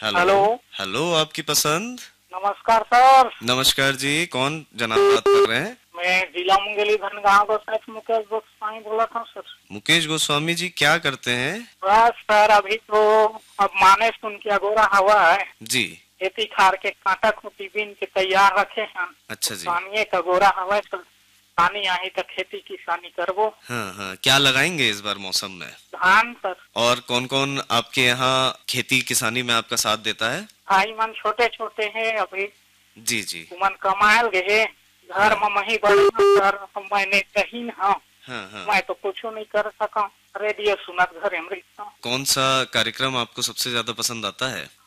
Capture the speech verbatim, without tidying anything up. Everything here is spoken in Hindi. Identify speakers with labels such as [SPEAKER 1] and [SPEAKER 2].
[SPEAKER 1] हेलो।
[SPEAKER 2] हेलो।
[SPEAKER 1] हेलो, आपकी पसंद।
[SPEAKER 2] नमस्कार सर।
[SPEAKER 1] नमस्कार जी, कौन जनाब बात कर रहे हैं?
[SPEAKER 2] मैं जिला मुंगेली धनगांव को सच मुकेश गोस्वामी बोला था सर।
[SPEAKER 1] मुकेश गोस्वामी जी, क्या करते हैं?
[SPEAKER 2] बस सर अभी तो अब माने सुन के अगोरा हवा है।
[SPEAKER 1] जी।
[SPEAKER 2] खेती खार के कांटा खूटी बीन के तैयार रखे हैं।
[SPEAKER 1] अच्छा जी।
[SPEAKER 2] पानी का गोरा हवा है सर। पानी आई तो खेती किसानी करबो।
[SPEAKER 1] हाँ हाँ, क्या लगाएंगे इस बार मौसम में?
[SPEAKER 2] धान सर।
[SPEAKER 1] और कौन कौन आपके यहाँ खेती किसानी में आपका साथ देता है?
[SPEAKER 2] भाई मन छोटे छोटे हैं अभी।
[SPEAKER 1] जी जी।
[SPEAKER 2] मन कमायल गए घर
[SPEAKER 1] हाँ
[SPEAKER 2] में मही सर। मैंने कहीं हाँ
[SPEAKER 1] हाँ हाँ।
[SPEAKER 2] मैं तो कुछ नहीं कर सका। रेडियो सुनत घर हमरी।
[SPEAKER 1] कौन सा कार्यक्रम आपको सबसे ज्यादा पसंद आता है?